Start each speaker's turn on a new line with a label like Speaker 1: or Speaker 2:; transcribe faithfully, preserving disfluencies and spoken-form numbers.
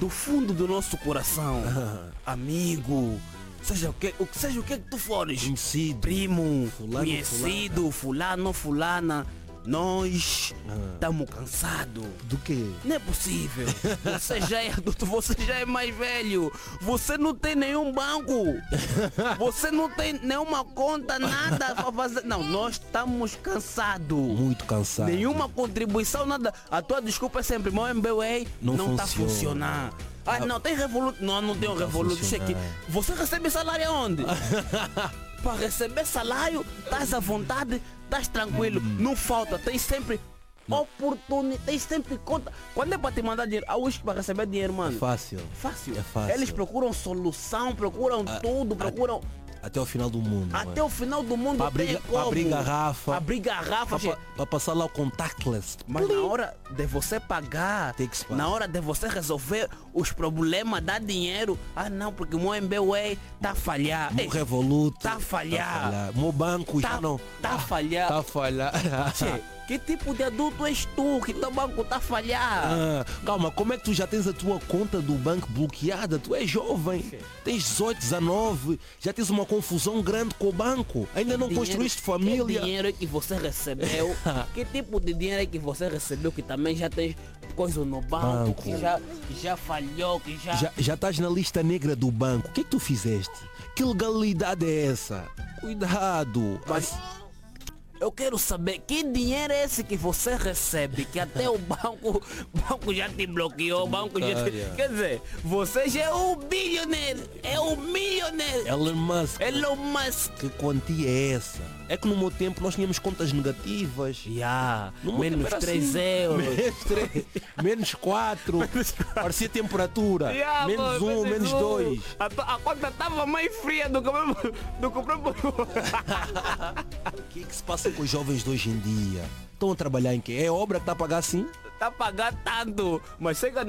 Speaker 1: do fundo do nosso coração, amigo, seja o que, o que seja o que, é que tu fores,
Speaker 2: Conhecido.
Speaker 1: primo,
Speaker 2: Fulano,
Speaker 1: conhecido, fulano, fulana, nós estamos cansados.
Speaker 2: Do quê?
Speaker 1: Não é possível. Você já é adulto, você já é mais velho. Você não tem nenhum banco. Você não tem nenhuma conta, nada para fazer. Não, nós estamos cansados.
Speaker 2: Muito cansado.
Speaker 1: Nenhuma contribuição, nada. A tua desculpa é sempre, meu M B A
Speaker 2: Não
Speaker 1: não está a
Speaker 2: funciona.
Speaker 1: funcionar. Ah, não, tem Revolut. Não, não tem um
Speaker 2: Não tá
Speaker 1: Revolut. Deixa aqui.
Speaker 2: funcionar.
Speaker 1: Você recebe salário aonde? Para receber salário, estás à vontade, estás tranquilo. Não falta, tem sempre oportunidade, tem sempre conta. Quando é para te mandar dinheiro, há hoje para receber dinheiro, mano.
Speaker 2: Fácil.
Speaker 1: Fácil.
Speaker 2: É fácil.
Speaker 1: Eles procuram solução, procuram tudo, procuram.
Speaker 2: Até o final do mundo.
Speaker 1: Até o final do mundo
Speaker 2: Para abrir,
Speaker 1: tem
Speaker 2: para
Speaker 1: como.
Speaker 2: abrir garrafa.
Speaker 1: Abrir garrafa. che-
Speaker 2: Para passar lá o contactless.
Speaker 1: Mas na hora de você pagar,
Speaker 2: Tem que se pagar.
Speaker 1: na hora de você resolver os problemas, dar dinheiro, ah não, porque o meu M B A está a falhar.
Speaker 2: O
Speaker 1: Ei,
Speaker 2: Revolut.
Speaker 1: tá a falhar.
Speaker 2: O meu banco
Speaker 1: Tá-
Speaker 2: já não.
Speaker 1: tá a falhar.
Speaker 2: Tá a falhar.
Speaker 1: Che, que tipo de adulto és tu que teu banco está a falhar?
Speaker 2: Ah, calma, como é que tu já tens a tua conta do banco bloqueada? Tu és jovem, tens dezoito, dezanove, já tens uma confusão grande com o banco. Ainda não
Speaker 1: Dinheiro-
Speaker 2: construíste
Speaker 1: Que
Speaker 2: família.
Speaker 1: dinheiro é que você recebeu? Que tipo de dinheiro é que você recebeu que também já tem coisa no banco,
Speaker 2: Banco.
Speaker 1: que já, que já falhou, que já...
Speaker 2: Já, já estás na lista negra do banco. O que é que tu fizeste? Que legalidade é essa? Cuidado.
Speaker 1: Mas eu quero saber que dinheiro é esse que você recebe, que até o banco, o banco já te bloqueou, o banco já te...
Speaker 2: Bloqueia.
Speaker 1: Quer dizer, você já é um bilionário, é um milionário.
Speaker 2: Elon Musk.
Speaker 1: Elon Musk.
Speaker 2: Que quantia é essa? É que no meu tempo nós tínhamos contas negativas.
Speaker 1: Já,
Speaker 2: No meu
Speaker 1: menos
Speaker 2: tempo era
Speaker 1: três
Speaker 2: assim.
Speaker 1: euros.
Speaker 2: Menos três, menos quatro. Parecia temperatura.
Speaker 1: Yeah,
Speaker 2: menos
Speaker 1: mano,
Speaker 2: um, menos
Speaker 1: um.
Speaker 2: dois.
Speaker 1: A, to- a conta estava mais fria do que o próprio- do que o próprio...
Speaker 2: O que é que se passa com os jovens de hoje em dia? Estão a trabalhar em quê? É obra que está a pagar assim?
Speaker 1: Tá pagando tanto, mas chega